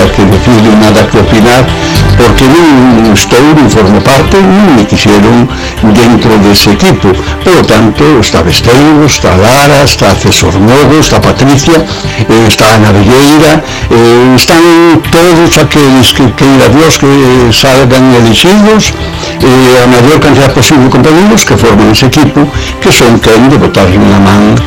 que decir, nada que opinar, porque non formo parte, non me quixeron dentro dese equipo. Por lo tanto, está Besteiro, está Lara, está César Modo, está Patricia, está Ana Villeira, están todos aqueles que queira Dios que salgan elegidos, a maior cantidad posible de compañeros que forman ese equipo, que son quen de botarle na man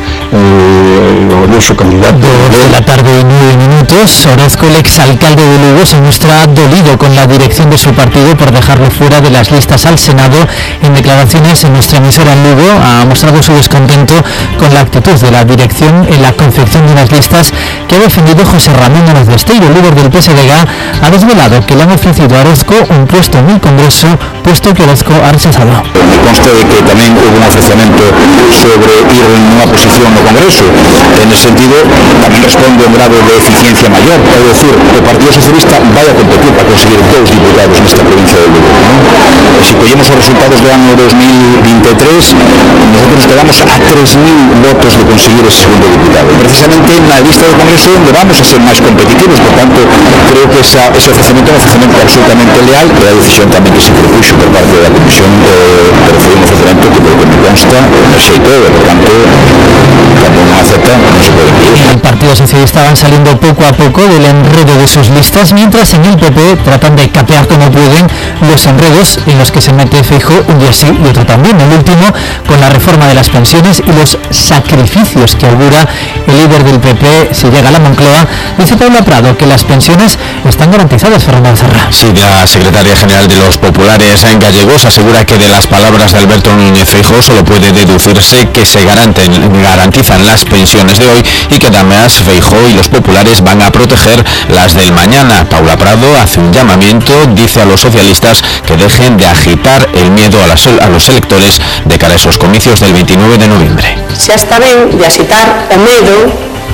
o noso candidato. 2 de la tarde y 9 minutos. Orozco, el exalcalde de Lugo, se muestra dolido con la dirección de su partido por dejarlo fuera de las listas al Senado. En declaraciones en nuestra emisora en Lugo ha mostrado su descontento con la actitud de la dirección en la confección de unas listas que ha defendido José Ramón Núñez Besteiro, líder del PSDG. Ha desvelado que le han ofrecido a Orozco un puesto en el Congreso, puesto que Orozco ha rechazado. Me consta de que tamén houve un ofrecemento sobre ir en unha posición no Congreso. En ese sentido, tamén responde un grado de eficiencia maior. É dicir, o Partido Socialista vai a competir para conseguir 2 diputados nesta provincia de Lugo, ¿no? Se collemos os resultados do ano 2023, nosotros quedamos a 3.000 votos de conseguir ese segundo diputado. Precisamente na lista do Congreso onde vamos a ser máis competitivos, por tanto, creo que ese ofrecemento é un ofrecemento absolutamente leal, e a decisión tamén que se propuxo por parte da Comisión, pero foi un ofrecemento que, por lo que me consta, rexeitou, e por tanto, cando non acepta, non se pode pedir. El Partido Socialista van saliendo poco a poco del enredo de sus listas, mientras en el PP tratan de capear como pueden los enredos en los que se mete Feijóo un día sí y otro también. El último con la reforma de las pensiones y los sacrificios que augura el líder del PP si llega a la Moncloa. Dice Paula Prado que las pensiones están garantizadas, Fernando Serra. Sí, la secretaria general de los populares en gallegos asegura que de las palabras de Alberto Núñez Feijóo solo puede deducirse que se garantizan las pensiones de hoy y que además Feijóo y los populares van a proteger las del mañana. Paula Prado hace un llamamiento, dice a los socialistas que dejen de agitar el miedo a los electores de cara a esos comicios del 29 de noviembre. Xa está ben de axitar o medo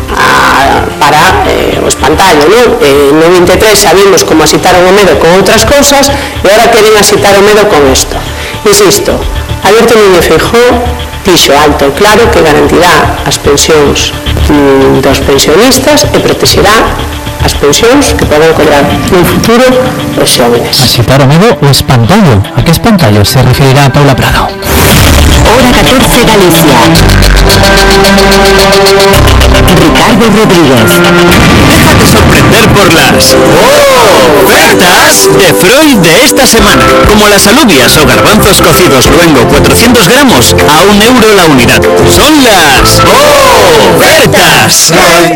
para o espantallo, non? No 23 sabimos como axitaron o medo con outras cousas e agora queren axitar o medo con isto. Insisto, Alberto Núñez Feijóo dixo alto claro que garantirá as pensións dos pensionistas e protexerá as pensións que poden cobrar no futuro os xóvenes. ¿Axitar o medo o espantallo? ¿A qué espantallo se referirá Paula Prado? Hora 14 Galicia. Ricardo Rodríguez. Déjate sorprender por las ofertas de Freud de esta semana. Como las alubias o garbanzos cocidos luengo 400 gramos a €1 la unidad. Son las ofertas.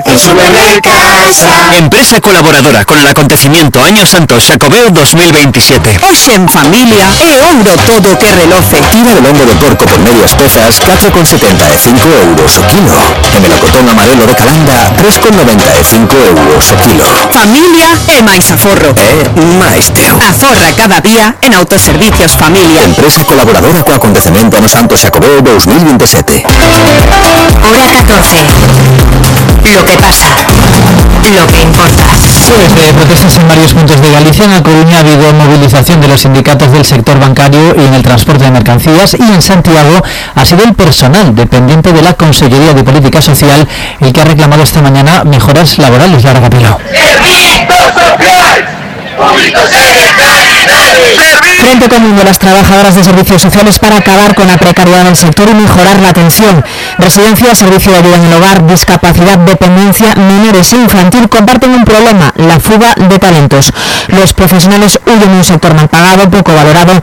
Empresa colaboradora con el acontecimiento Año Santo Xacobeo 2027. Hoxe en familia e ouro todo que reloce. Tira de lombo de porco por medias pezas, 4,75 € o kilo. E melocotón amarelo de Calanda, 3,95 € o kilo. Familia e máis aforro. máis teu. Aforra cada día en Autoservicios Familia. Empresa colaboradora co acontecemento Ano Santo Xacobeo 2027. Hora 14. Lo que pasa. Lo que importa. Pues de protestas en varios puntos de Galicia. En A Coruña ha habido movilización de los sindicatos del sector bancario y en el transporte de mercancías, y en Santiago ha sido el personal dependiente de la Consellería de Política Social el que ha reclamado esta mañana mejoras laborales. Lara Capelo. Frente Común de las trabajadoras de servicios sociales para acabar con la precariedad del sector y mejorar la atención. Residencia, servicio de ayuda en el hogar, discapacidad, dependencia, menores e infantil comparten un problema: la fuga de talentos. Los profesionales huyen de un sector mal pagado, poco valorado